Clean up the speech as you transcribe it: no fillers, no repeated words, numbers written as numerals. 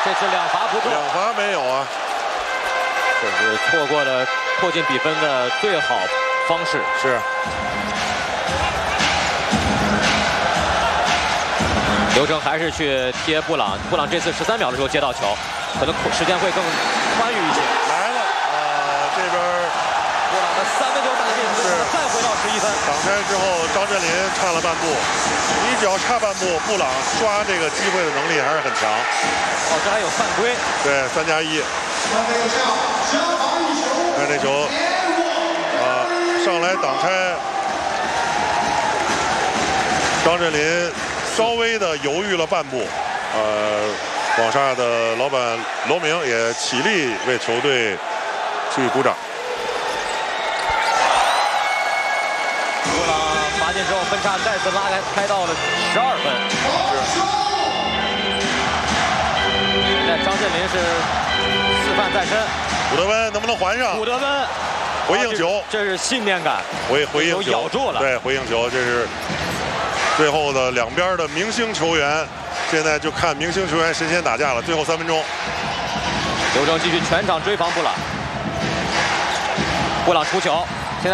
这是两罚不中， 两罚没有啊， 这是错过了迫近比分的最好方式。 是。 刘铮还是去贴布朗，布朗这次13秒的时候接到球，可能时间会更宽裕一些。 来了这边布朗的3分球打进，再回到11分。 挡开之后，张镇麟差了半步，你只要差半步，布朗刷这个机会的能力还是很强。 哦，这还有犯规。 对，3+1。看这球，上来挡开，张镇麟稍微的犹豫了半步，广厦的老板罗明也起立为球队去鼓掌。 布朗罚进之后，分差再次拉开到了12分。现在张镇麟是4犯在身。 古德温能不能还上？ 古德温回应球， 这是信念感， 回应球咬住了。 对，回应球，这是最后的两边的明星球员，现在就看明星球员神仙打架了。最后3分钟， 刘铮继续全场追防布朗，布朗出球。